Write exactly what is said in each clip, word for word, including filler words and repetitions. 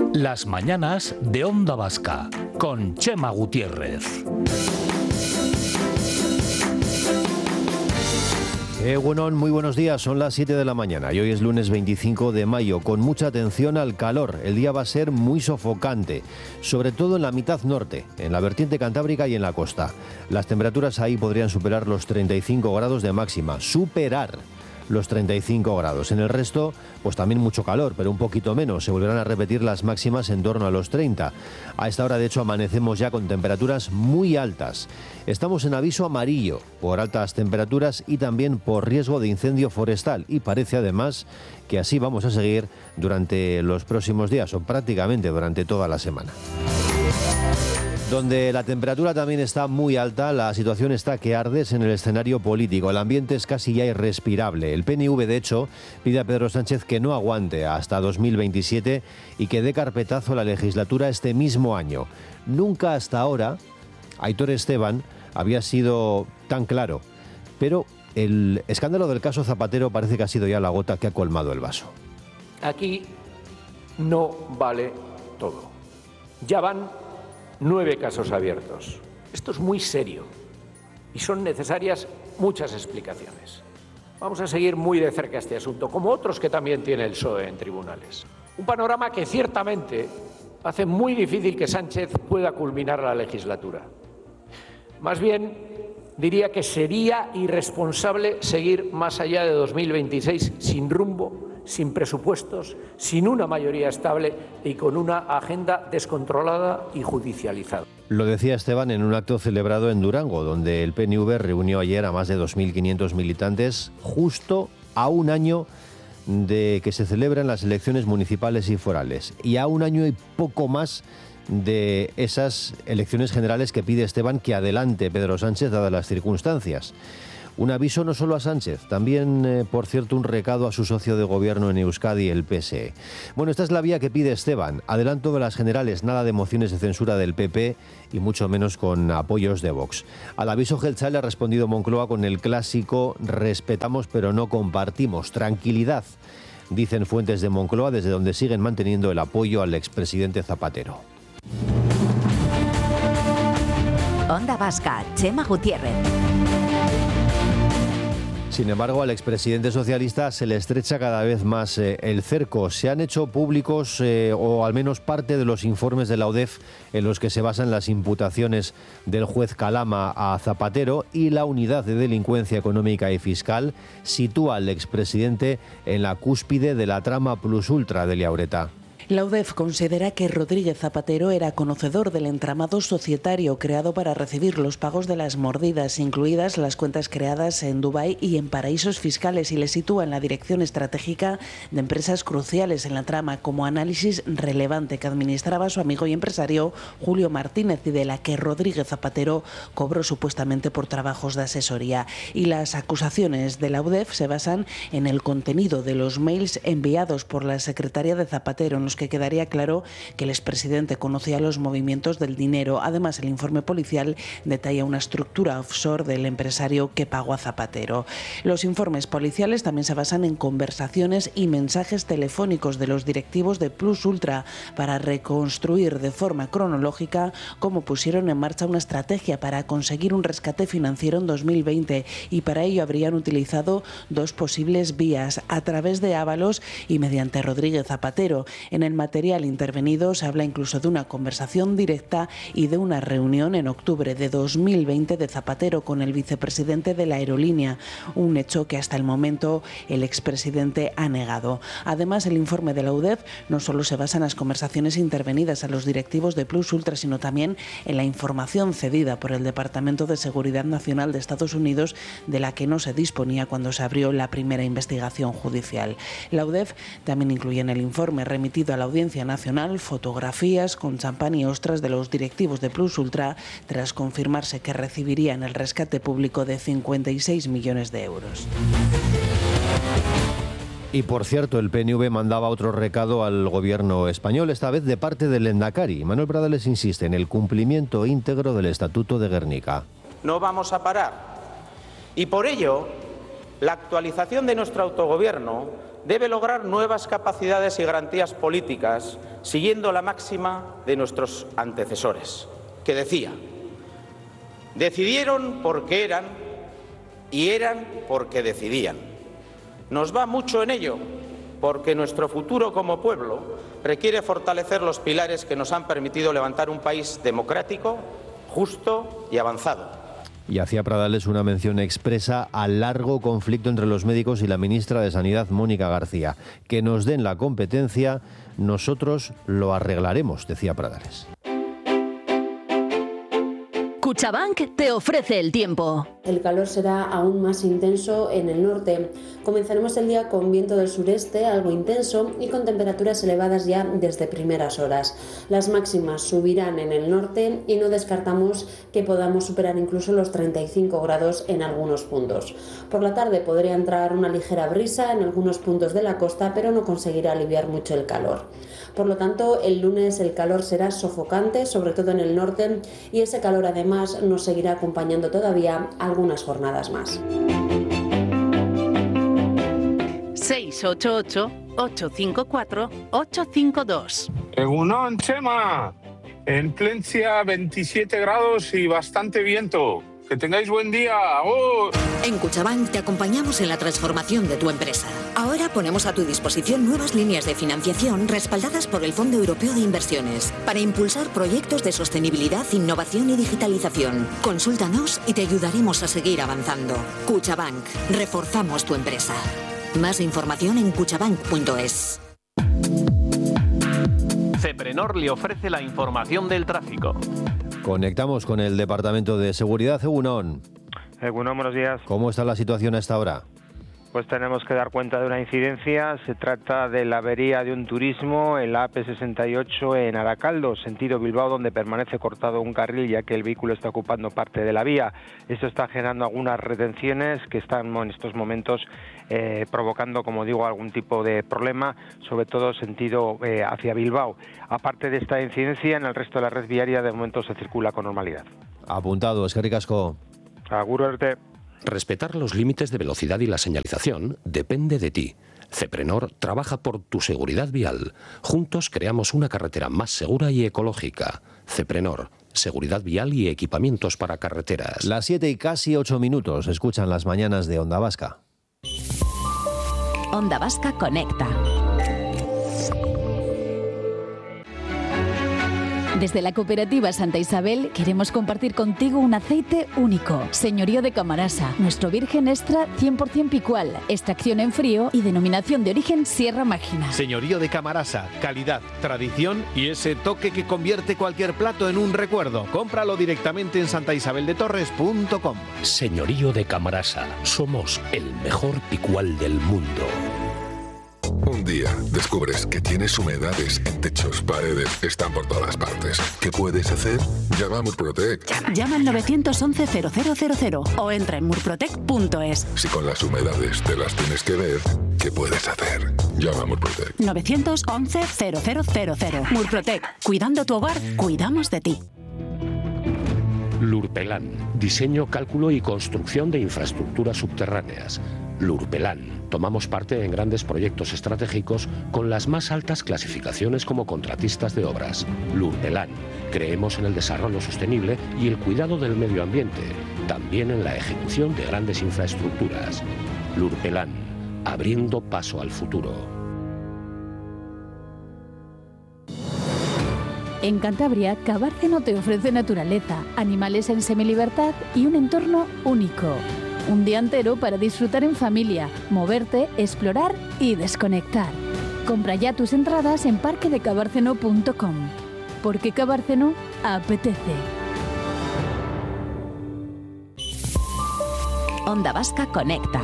Las mañanas de Onda Vasca, con Chema Gutiérrez. Eh, bueno, muy buenos días, son las siete de la mañana y hoy es lunes veinticinco de mayo, con mucha atención al calor. El día va a ser muy sofocante, sobre todo en la mitad norte, en la vertiente cantábrica y en la costa. Las temperaturas ahí podrían superar los treinta y cinco grados de máxima, superar los treinta y cinco grados. En el resto, pues también mucho calor, pero un poquito menos. Se volverán a repetir las máximas en torno a los treinta. A esta hora, de hecho, amanecemos ya con temperaturas muy altas. Estamos en aviso amarillo por altas temperaturas y también por riesgo de incendio forestal. Y parece además que así vamos a seguir durante los próximos días, o prácticamente durante toda la semana. Donde la temperatura también está muy alta, la situación está que arde en el escenario político. El ambiente es casi ya irrespirable. El P N V, de hecho, pide a Pedro Sánchez que no aguante hasta dos mil veintisiete y que dé carpetazo a la legislatura este mismo año. Nunca hasta ahora Aitor Esteban había sido tan claro, pero el escándalo del caso Zapatero parece que ha sido ya la gota que ha colmado el vaso. Aquí no vale todo. Ya van nueve casos abiertos. Esto es muy serio y son necesarias muchas explicaciones. Vamos a seguir muy de cerca este asunto, como otros que también tiene el P S O E en tribunales. Un panorama que ciertamente hace muy difícil que Sánchez pueda culminar la legislatura. Más bien, diría que sería irresponsable seguir más allá de dos mil veintiséis sin rumbo, sin presupuestos, sin una mayoría estable y con una agenda descontrolada y judicializada. Lo decía Esteban en un acto celebrado en Durango, donde el P N V reunió ayer a más de dos mil quinientos militantes, justo a un año de que se celebran las elecciones municipales y forales, y a un año y poco más de esas elecciones generales que pide Esteban que adelante Pedro Sánchez, dadas las circunstancias. Un aviso no solo a Sánchez, también, eh, por cierto, un recado a su socio de gobierno en Euskadi, el P S E. Bueno, esta es la vía que pide Esteban. Adelanto de las generales, nada de mociones de censura del P P y mucho menos con apoyos de Vox. Al aviso Geltzale ha respondido Moncloa con el clásico respetamos pero no compartimos. Tranquilidad, dicen fuentes de Moncloa, desde donde siguen manteniendo el apoyo al expresidente Zapatero. Onda Vasca, Chema Gutiérrez. Sin embargo, al expresidente socialista se le estrecha cada vez más eh, el cerco. Se han hecho públicos, eh, o al menos parte de los informes de la U D E F, en los que se basan las imputaciones del juez Calama a Zapatero, y la Unidad de Delincuencia Económica y Fiscal sitúa al expresidente en la cúspide de la trama plus ultra de Liaureta. La U D E F considera que Rodríguez Zapatero era conocedor del entramado societario creado para recibir los pagos de las mordidas, incluidas las cuentas creadas en Dubái y en paraísos fiscales, y le sitúa en la dirección estratégica de empresas cruciales en la trama, como análisis relevante que administraba su amigo y empresario Julio Martínez, y de la que Rodríguez Zapatero cobró supuestamente por trabajos de asesoría. Y las acusaciones de la U D E F se basan en el contenido de los mails enviados por la secretaria de Zapatero, en los que quedaría claro que el expresidente conocía los movimientos del dinero. Además, el informe policial detalla una estructura offshore del empresario que pagó a Zapatero. Los informes policiales también se basan en conversaciones y mensajes telefónicos de los directivos de Plus Ultra para reconstruir de forma cronológica cómo pusieron en marcha una estrategia para conseguir un rescate financiero en dos mil veinte, y para ello habrían utilizado dos posibles vías: a través de Ábalos y mediante Rodríguez Zapatero. En el material intervenido se habla incluso de una conversación directa y de una reunión en octubre de dos mil veinte de Zapatero con el vicepresidente de la aerolínea, un hecho que hasta el momento el expresidente ha negado. Además, el informe de la U D E F no solo se basa en las conversaciones intervenidas a los directivos de Plus Ultra, sino también en la información cedida por el Departamento de Seguridad Nacional de Estados Unidos, de la que no se disponía cuando se abrió la primera investigación judicial. La U D E F también incluye en el informe remitido a la Audiencia Nacional fotografías con champán y ostras de los directivos de Plus Ultra, tras confirmarse que recibirían el rescate público de cincuenta y seis millones de euros. Y por cierto, el P N V mandaba otro recado al gobierno español, esta vez de parte del Lehendakari. Manuel Pradales insiste en el cumplimiento íntegro del Estatuto de Gernika. No vamos a parar. Y por ello, la actualización de nuestro autogobierno debe lograr nuevas capacidades y garantías políticas, siguiendo la máxima de nuestros antecesores, que decía: decidieron porque eran y eran porque decidían. Nos va mucho en ello, porque nuestro futuro como pueblo requiere fortalecer los pilares que nos han permitido levantar un país democrático, justo y avanzado. Y hacía Pradales una mención expresa al largo conflicto entre los médicos y la ministra de Sanidad, Mónica García. Que nos den la competencia, nosotros lo arreglaremos, decía Pradales. Cuchabank te ofrece el tiempo. El calor será aún más intenso en el norte. Comenzaremos el día con viento del sureste, algo intenso, y con temperaturas elevadas ya desde primeras horas. Las máximas subirán en el norte y no descartamos que podamos superar incluso los treinta y cinco grados en algunos puntos. Por la tarde podría entrar una ligera brisa en algunos puntos de la costa, pero no conseguirá aliviar mucho el calor. Por lo tanto, el lunes el calor será sofocante, sobre todo en el norte, y ese calor además nos seguirá acompañando todavía algunas jornadas más. seis ocho ocho, ocho cinco cuatro, ocho cinco dos. Egunon, Chema. En Plencia veintisiete grados y bastante viento. Que tengáis buen día. ¡Oh! En Cuchabank te acompañamos en la transformación de tu empresa. Ahora ponemos a tu disposición nuevas líneas de financiación respaldadas por el Fondo Europeo de Inversiones para impulsar proyectos de sostenibilidad, innovación y digitalización. Consúltanos y te ayudaremos a seguir avanzando. Cuchabank. Reforzamos tu empresa. Más información en cuchabank punto es. Ceprenor le ofrece la información del tráfico. Conectamos con el Departamento de Seguridad. Egunon. Egunon, buenos días. ¿Cómo está la situación a esta hora? Pues tenemos que dar cuenta de una incidencia. Se trata de la avería de un turismo en la A P sesenta y ocho en Aracaldo, sentido Bilbao, donde permanece cortado un carril ya que el vehículo está ocupando parte de la vía. Esto está generando algunas retenciones que están en estos momentos eh, provocando, como digo, algún tipo de problema, sobre todo sentido eh, hacia Bilbao. Aparte de esta incidencia, en el resto de la red viaria de momento se circula con normalidad. Apuntado, eskerrik asko. Agur arte. Respetar los límites de velocidad y la señalización depende de ti. Ceprenor trabaja por tu seguridad vial. Juntos creamos una carretera más segura y ecológica. Ceprenor, seguridad vial y equipamientos para carreteras. Las siete y casi ocho minutos. Escuchan las mañanas de Onda Vasca. Onda Vasca Conecta. Desde la cooperativa Santa Isabel queremos compartir contigo un aceite único. Señorío de Camarasa, nuestro virgen extra cien por ciento picual, extracción en frío y denominación de origen Sierra Mágina. Señorío de Camarasa, calidad, tradición y ese toque que convierte cualquier plato en un recuerdo. Cómpralo directamente en santa isabel de torres punto com. Señorío de Camarasa, somos el mejor picual del mundo. Un día descubres que tienes humedades en techos, paredes, están por todas partes. ¿Qué puedes hacer? Llama a Murprotec. Llama, Llama al nueve once cero cero cero cero o entra en murprotec punto es. Si con las humedades te las tienes que ver, ¿qué puedes hacer? Llama a Murprotec. nueve once cero cero cero cero. Murprotec. Cuidando tu hogar, cuidamos de ti. Lurpelán, diseño, cálculo y construcción de infraestructuras subterráneas. Lurpelán, tomamos parte en grandes proyectos estratégicos con las más altas clasificaciones como contratistas de obras. Lurpelán, creemos en el desarrollo sostenible y el cuidado del medio ambiente, también en la ejecución de grandes infraestructuras. Lurpelán, abriendo paso al futuro. En Cantabria, Cabárceno te ofrece naturaleza, animales en semilibertad y un entorno único. Un día entero para disfrutar en familia, moverte, explorar y desconectar. Compra ya tus entradas en parque de cabárceno punto com. Porque Cabárceno apetece. Onda Vasca Conecta.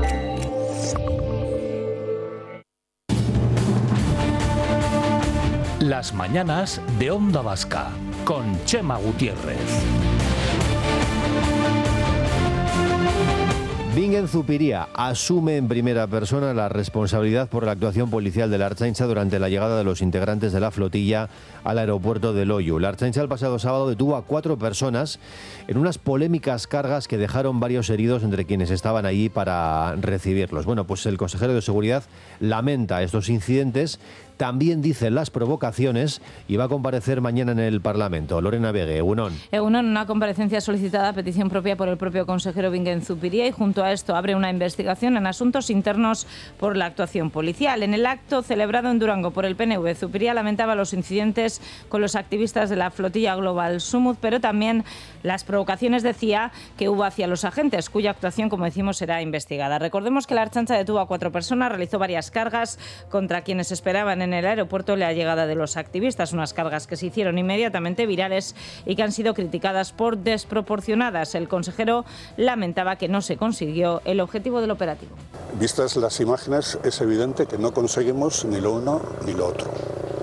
Las mañanas de Onda Vasca con Chema Gutiérrez. Bingen Zupiria asume en primera persona la responsabilidad por la actuación policial de la Ertzaintza durante la llegada de los integrantes de la flotilla al aeropuerto de Loiu. La Ertzaintza el pasado sábado detuvo a cuatro personas en unas polémicas cargas que dejaron varios heridos entre quienes estaban allí para recibirlos. Bueno, pues el consejero de Seguridad lamenta estos incidentes, también dice las provocaciones y va a comparecer mañana en el Parlamento. Lorena Vegue, Egunon. Egunon, una comparecencia solicitada a petición propia por el propio consejero Bingen Zupiria, y junto a esto abre una investigación en asuntos internos por la actuación policial. En el acto celebrado en Durango por el P N V, Zupiria lamentaba los incidentes con los activistas de la flotilla Global Sumut, pero también las provocaciones, decía, que hubo hacia los agentes, cuya actuación, como decimos, será investigada. Recordemos que la Ertzaintza detuvo a cuatro personas, realizó varias cargas contra quienes esperaban en el aeropuerto la llegada de los activistas, unas cargas que se hicieron inmediatamente virales y que han sido criticadas por desproporcionadas. El consejero lamentaba que no se consiguió el objetivo del operativo. Vistas las imágenes, es evidente que no conseguimos ni lo uno ni lo otro.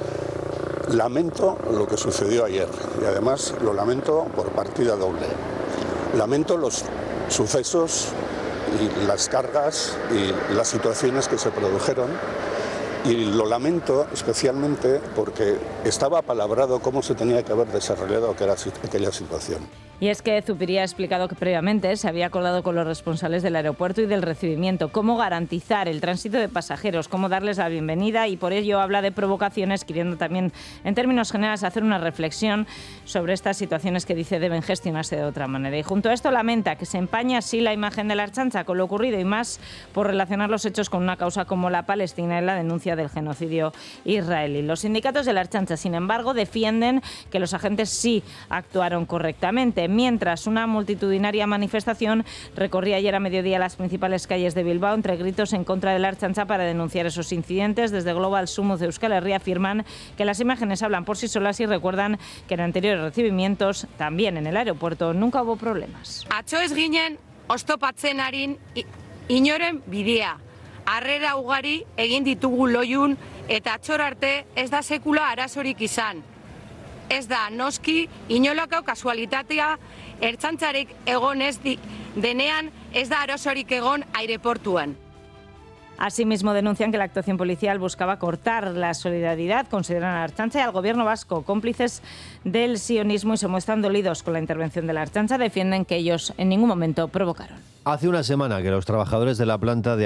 Lamento lo que sucedió ayer y además lo lamento por partida doble. Lamento los sucesos y las cargas y las situaciones que se produjeron. Y lo lamento especialmente porque estaba apalabrado cómo se tenía que haber desarrollado aquella situación. Y es que Zupiria ha explicado que previamente se había acordado con los responsables del aeropuerto y del recibimiento cómo garantizar el tránsito de pasajeros, cómo darles la bienvenida, y por ello habla de provocaciones, queriendo también, en términos generales, hacer una reflexión sobre estas situaciones que dice deben gestionarse de otra manera. Y junto a esto lamenta que se empañe así la imagen de la Ertzaintza con lo ocurrido, y más por relacionar los hechos con una causa como la Palestina y la denuncia del genocidio israelí. Los sindicatos de la Ertzaintza, sin embargo, defienden que los agentes sí actuaron correctamente, mientras una multitudinaria manifestación recorría ayer a mediodía las principales calles de Bilbao entre gritos en contra de la Ertzaintza para denunciar esos incidentes. Desde Global Sumut de Euskal Herria afirman que las imágenes hablan por sí solas y recuerdan que en anteriores recibimientos, también en el aeropuerto, nunca hubo problemas. Atzo ez ginen oztopatzen arin inoren bidea. Harrera ugari egin ditugu Loiun eta atzor arte ez da sekula arazorik izan. Ez da noski inolako kasualitatea ertzantzarik egon ez denean ez da arazorik egon aireportuan. Asimismo, denuncian que la actuación policial buscaba cortar la solidaridad, consideran a la Ertzaintza y al gobierno vasco cómplices del sionismo y se muestran dolidos con la intervención de la Ertzaintza. Defienden que ellos en ningún momento provocaron. Hace una semana que los trabajadores de la planta de